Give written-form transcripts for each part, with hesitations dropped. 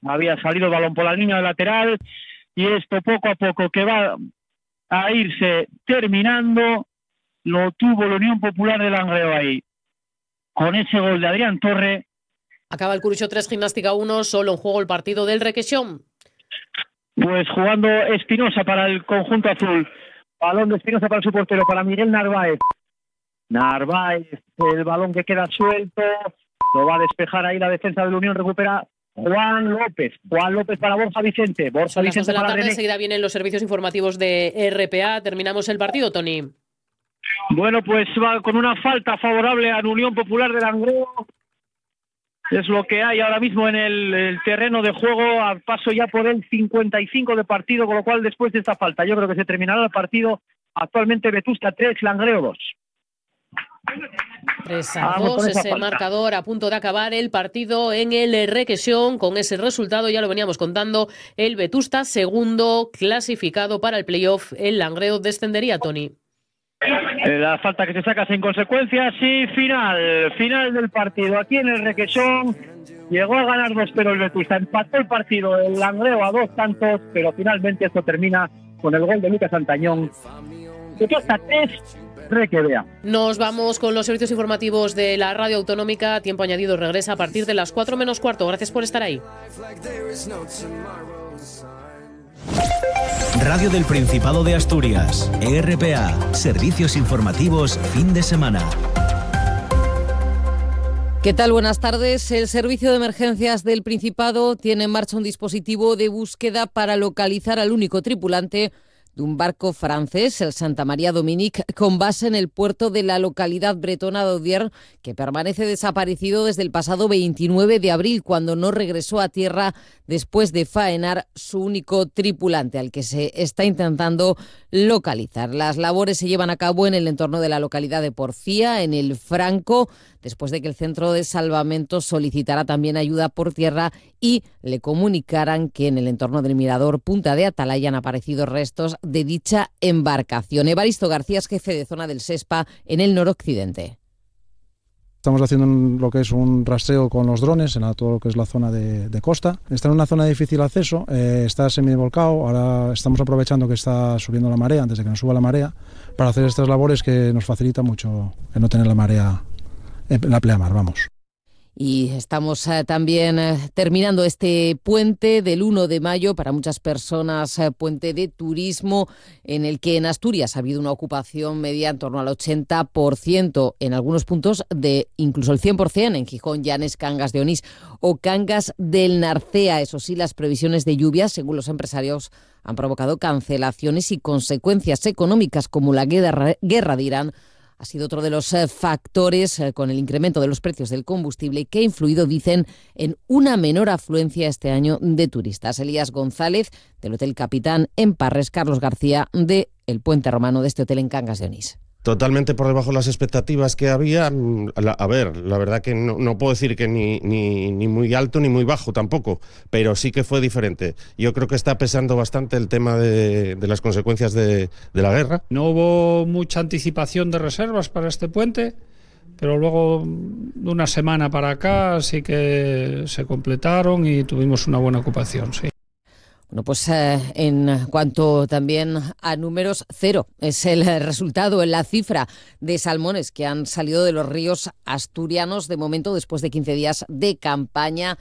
había salido el balón por la línea de lateral, y esto poco a poco que va a irse terminando, lo tuvo la Unión Popular de Langreo ahí, con ese gol de Adrián Torre. Acaba el Curucho 3, Gimnástica 1, solo en juego el partido del Requesón. Pues jugando Espinosa para el conjunto azul. Balón de Espinosa para su portero, para Miguel Narváez. Narváez, el balón que queda suelto. Lo va a despejar ahí la defensa de la Unión. Recupera Juan López. Juan López para Borja Vicente. Borja Son las 2 Vicente de la para tarde, René. enseguida vienen los servicios informativos de RPA. Terminamos el partido, Tony. Bueno, pues va con una falta favorable a la Unión Popular de Langreo. Es lo que hay ahora mismo en el terreno de juego, a paso ya por el 55 de partido, con lo cual después de esta falta yo creo que se terminará el partido. Actualmente Vetusta 3, Langreo 2. 3-2 es el marcador, a punto de acabar el partido en el Requesón. Con ese resultado, ya lo veníamos contando, el Vetusta, segundo clasificado para el playoff. El Langreo descendería, Tony. La falta que se saca sin consecuencias y final del partido aquí en el Requesón. Llegó a ganar 2-0 el Vetusta, empató el partido el Langreo a 2 tantos, pero finalmente esto termina con el gol de Lucas Antañón. Vetusta 3, Requebea. Nos vamos con los servicios informativos de la Radio Autonómica. Tiempo añadido regresa a partir de las 4 menos cuarto. Gracias por estar ahí. Radio del Principado de Asturias, RPA, servicios informativos fin de semana. ¿Qué tal? Buenas tardes. El Servicio de Emergencias del Principado tiene en marcha un dispositivo de búsqueda para localizar al único tripulante de un barco francés, el Santa María Dominique, con base en el puerto de la localidad bretona de Audier, que permanece desaparecido desde el pasado 29 de abril, cuando no regresó a tierra después de faenar su único tripulante, al que se está intentando localizar. Las labores se llevan a cabo en el entorno de la localidad de Porcía, en el Franco, después de que el Centro de Salvamento solicitara también ayuda por tierra y le comunicaran que en el entorno del mirador Punta de Atalaya han aparecido restos de dicha embarcación. Evaristo García es jefe de zona del SESPA en el noroccidente. Estamos haciendo lo que es un rastreo con los drones en todo lo que es la zona de costa. Está en una zona de difícil acceso, está semivolcado, ahora estamos aprovechando que está subiendo la marea antes de que nos suba la marea para hacer estas labores que nos facilita mucho el no tener la marea en la pleamar, vamos. Y estamos también terminando este puente del 1 de mayo, para muchas personas puente de turismo, en el que en Asturias ha habido una ocupación media en torno al 80%, en algunos puntos de incluso el 100%, en Gijón, Llanes, Cangas de Onís o Cangas del Narcea. Eso sí, las previsiones de lluvias, según los empresarios, han provocado cancelaciones y consecuencias económicas, como la guerra de Irán. Ha sido otro de los factores, con el incremento de los precios del combustible, que ha influido, dicen, en una menor afluencia este año de turistas. Elías González, del Hotel Capitán en Parres, Carlos García, de El Puente Romano, de este hotel en Cangas de Onís. Totalmente por debajo de las expectativas que había. A ver, la verdad que no puedo decir que ni muy alto ni muy bajo tampoco, pero sí que fue diferente. Yo creo que está pesando bastante el tema de las consecuencias de la guerra. No hubo mucha anticipación de reservas para este puente, pero luego de una semana para acá sí que se completaron y tuvimos una buena ocupación, sí. Bueno, pues en cuanto también a números, cero es el resultado, la cifra de salmones que han salido de los ríos asturianos de momento, después de 15 días de campaña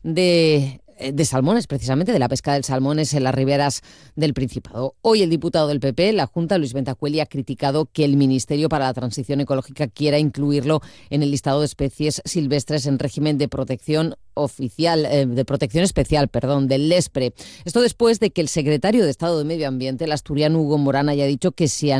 de salmones, precisamente de la pesca del salmones en las riberas del Principado. Hoy el diputado del PP, la Junta, Luis Bentacueli, ha criticado que el Ministerio para la Transición Ecológica quiera incluirlo en el listado de especies silvestres en régimen de protección especial, del LESPRE. Esto después de que el secretario de Estado de Medio Ambiente, el asturiano Hugo Morán, haya dicho que se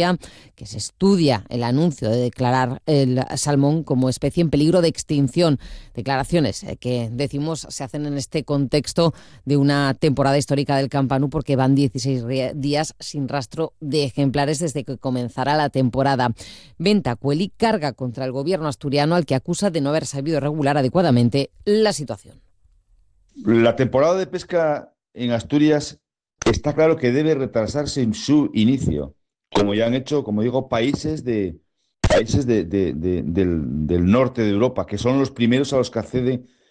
estudia el anuncio de declarar el salmón como especie en peligro de extinción. Declaraciones que, decimos, se hacen en este contexto de una temporada histórica del Campanú, porque van 16 días sin rastro de ejemplares desde que comenzará la temporada. Bentacueli carga contra el gobierno asturiano, al que acusa de no haber sabido regular adecuadamente la situación. La temporada de pesca en Asturias está claro que debe retrasarse en su inicio, como ya han hecho, como digo, países del norte de Europa, que son los primeros a los que accede